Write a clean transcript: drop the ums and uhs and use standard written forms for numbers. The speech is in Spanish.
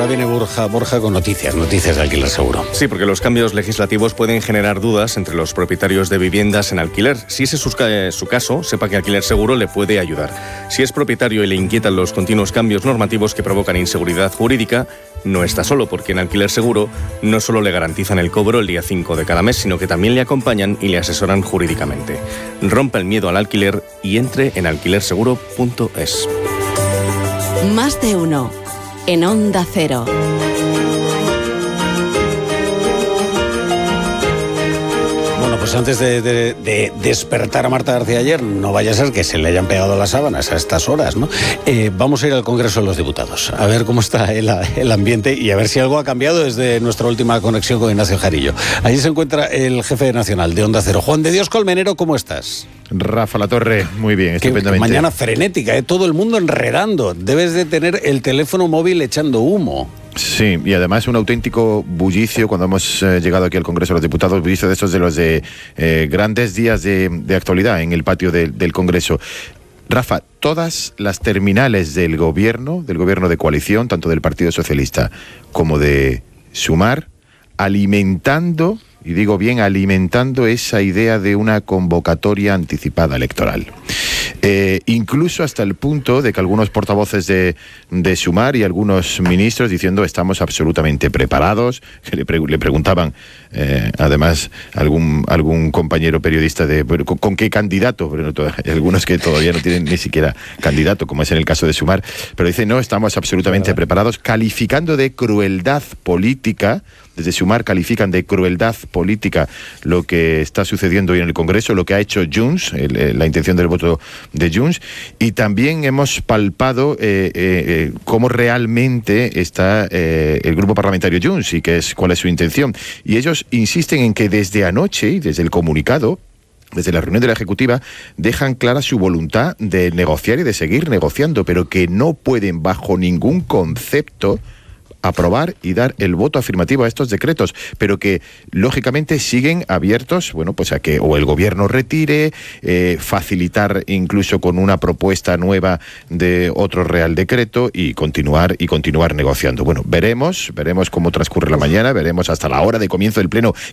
viene Borja con noticias de alquiler seguro. Sí, porque los cambios legislativos pueden generar dudas entre los propietarios de viviendas en alquiler. Si ese es su caso, sepa que Alquiler Seguro le puede ayudar. Si es propietario y le inquietan los continuos cambios normativos que provocan inseguridad jurídica, no está solo, porque en Alquiler Seguro no solo le garantizan el cobro el día 5 de cada mes, sino que también le acompañan y le asesoran jurídicamente. Rompa el miedo al alquiler y entre en alquilerseguro.es. Más de uno en Onda Cero. Bueno, pues antes de despertar a Marta García ayer, no vaya a ser que se le hayan pegado las sábanas a estas horas, ¿no? Vamos a ir al Congreso de los Diputados, a ver cómo está el ambiente y a ver si algo ha cambiado desde nuestra última conexión con Ignacio Jarillo. Allí se encuentra el jefe nacional de Onda Cero, Juan de Dios Colmenero. ¿Cómo estás? Rafa Latorre, muy bien, estupendamente. Mañana frenética, todo el mundo enredando. Debes de tener el teléfono móvil echando humo. Sí, y además un auténtico bullicio cuando hemos llegado aquí al Congreso de los Diputados, bullicio de estos de los de grandes días de actualidad en el patio del Congreso. Rafa, todas las terminales del gobierno de coalición, tanto del Partido Socialista como de Sumar, alimentando, y digo bien, alimentando esa idea de una convocatoria anticipada electoral. Incluso hasta el punto de que algunos portavoces de Sumar y algunos ministros diciendo estamos absolutamente preparados, que le preguntaban además algún compañero periodista de ¿con qué candidato? Pero hay algunos que todavía no tienen ni siquiera candidato, como es en el caso de Sumar, pero dice no, estamos absolutamente preparados, calificando de crueldad política. Desde Sumar califican de crueldad política lo que está sucediendo hoy en el Congreso, lo que ha hecho Junts, la intención del voto de Junts, y también hemos palpado cómo realmente está el grupo parlamentario Junts y cuál es su intención. Y ellos insisten en que desde anoche y desde el comunicado, desde la reunión de la Ejecutiva, dejan clara su voluntad de negociar y de seguir negociando, pero que no pueden bajo ningún concepto aprobar y dar el voto afirmativo a estos decretos, pero que lógicamente siguen abiertos, bueno, pues a que o el gobierno retire, facilitar incluso con una propuesta nueva de otro real decreto y continuar negociando. Bueno, veremos cómo transcurre la mañana, veremos hasta la hora de comienzo del pleno